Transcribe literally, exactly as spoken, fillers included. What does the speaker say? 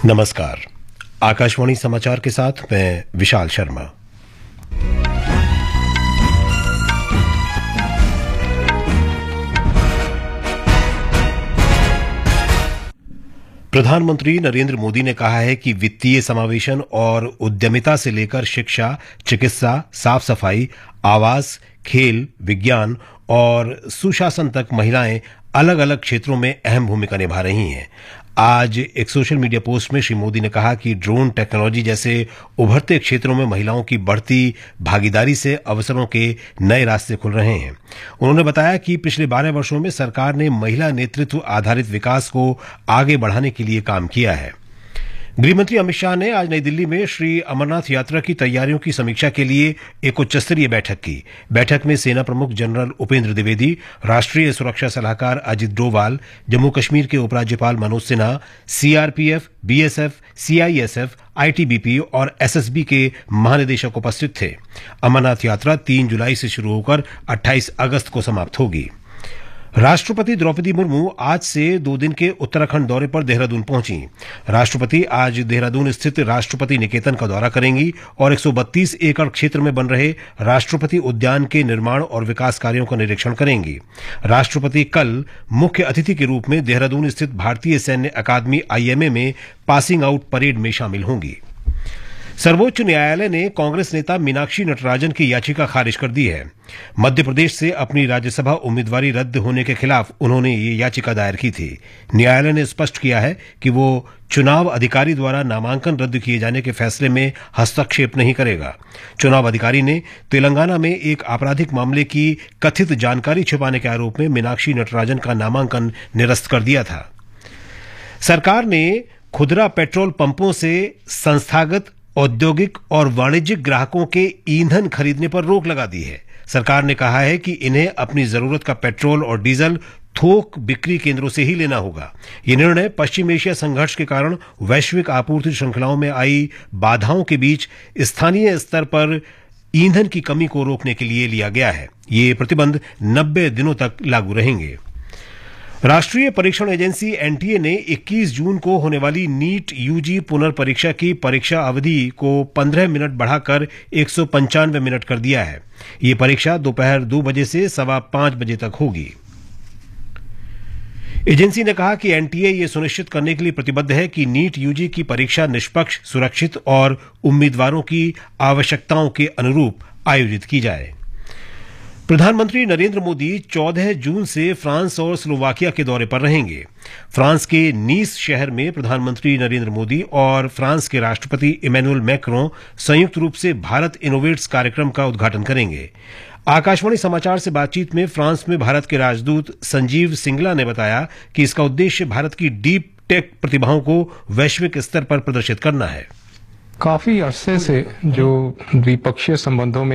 नमस्कार। आकाशवाणी समाचार के साथ मैं विशाल शर्मा। प्रधानमंत्री नरेंद्र मोदी ने कहा है कि वित्तीय समावेशन और उद्यमिता से लेकर शिक्षा, चिकित्सा, साफ सफाई, आवास, खेल, विज्ञान और सुशासन तक महिलाएं अलग अलग क्षेत्रों में अहम भूमिका निभा रही हैं। आज एक सोशल मीडिया पोस्ट में श्री मोदी ने कहा कि ड्रोन टेक्नोलॉजी जैसे उभरते क्षेत्रों में महिलाओं की बढ़ती भागीदारी से अवसरों के नए रास्ते खुल रहे हैं। उन्होंने बताया कि पिछले बारह वर्षों में सरकार ने महिला नेतृत्व आधारित विकास को आगे बढ़ाने के लिए काम किया है। गृहमंत्री अमित शाह ने आज नई दिल्ली में श्री अमरनाथ यात्रा की तैयारियों की समीक्षा के लिए एक उच्चस्तरीय बैठक की। बैठक में सेना प्रमुख जनरल उपेंद्र द्विवेदी, राष्ट्रीय सुरक्षा सलाहकार अजित डोभाल, जम्मू कश्मीर के उपराज्यपाल Manoj Sinha, CRPF, BSF, CISF, ITBP और एसएसबी के महानिदेशक उपस्थित थे। अमरनाथ यात्रा तीन जुलाई से शुरू होकर अट्ठाईस अगस्त को समाप्त होगी। राष्ट्रपति द्रौपदी मुर्मू आज से दो दिन के उत्तराखंड दौरे पर देहरादून पहुंची। राष्ट्रपति आज देहरादून स्थित राष्ट्रपति निकेतन का दौरा करेंगी और एक सौ बत्तीस एकड़ क्षेत्र में बन रहे राष्ट्रपति उद्यान के निर्माण और विकास कार्यों का निरीक्षण करेंगी। राष्ट्रपति कल मुख्य अतिथि के रूप में देहरादून स्थित भारतीय सैन्य अकादमी आईएमए में पासिंग आउट परेड में शामिल होंगी। सर्वोच्च न्यायालय ने कांग्रेस नेता मीनाक्षी नटराजन की याचिका खारिज कर दी है। मध्य प्रदेश से अपनी राज्यसभा उम्मीदवारी रद्द होने के खिलाफ उन्होंने ये याचिका दायर की थी। न्यायालय ने स्पष्ट किया है कि वो चुनाव अधिकारी द्वारा नामांकन रद्द किए जाने के फैसले में हस्तक्षेप नहीं करेगा। चुनाव अधिकारी ने तेलंगाना में एक आपराधिक मामले की कथित जानकारी छिपाने के आरोप में मीनाक्षी नटराजन का नामांकन निरस्त कर दिया था। सरकार ने खुदरा पेट्रोल पंपों से संस्थागत, औद्योगिक और वाणिज्यिक ग्राहकों के ईंधन खरीदने पर रोक लगा दी है। सरकार ने कहा है कि इन्हें अपनी जरूरत का पेट्रोल और डीजल थोक बिक्री केंद्रों से ही लेना होगा। यह निर्णय पश्चिम एशिया संघर्ष के कारण वैश्विक आपूर्ति श्रृंखलाओं में आई बाधाओं के बीच स्थानीय स्तर पर ईंधन की कमी को रोकने के लिए लिया गया है। ये प्रतिबंध नब्बे दिनों तक लागू रहेंगे। राष्ट्रीय परीक्षण एजेंसी एनटीए ने इक्कीस जून को होने वाली नीट यूजी पुनर्परीक्षा की परीक्षा अवधि को पंद्रह मिनट बढ़ाकर एक सौ पंचानवे मिनट कर दिया है। ये परीक्षा दोपहर दो बजे से सवा पांच बजे तक होगी। एजेंसी ने कहा कि एनटीए ये सुनिश्चित करने के लिए प्रतिबद्ध है कि नीट यूजी की परीक्षा निष्पक्ष, सुरक्षित और उम्मीदवारों की आवश्यकताओं के अनुरूप आयोजित की जाए। प्रधानमंत्री नरेंद्र मोदी चौदह जून से फ्रांस और स्लोवाकिया के दौरे पर रहेंगे। फ्रांस के नीस शहर में प्रधानमंत्री नरेंद्र मोदी और फ्रांस के राष्ट्रपति इमैनुअल मैक्रों संयुक्त रूप से भारत इनोवेट्स कार्यक्रम का उद्घाटन करेंगे। आकाशवाणी समाचार से बातचीत में फ्रांस में भारत के राजदूत संजीव सिंगला ने बताया कि इसका उद्देश्य भारत की डीप टेक प्रतिभाओं को वैश्विक स्तर पर प्रदर्शित करना है। काफी अरसे से जो द्विपक्षीय संबंधों में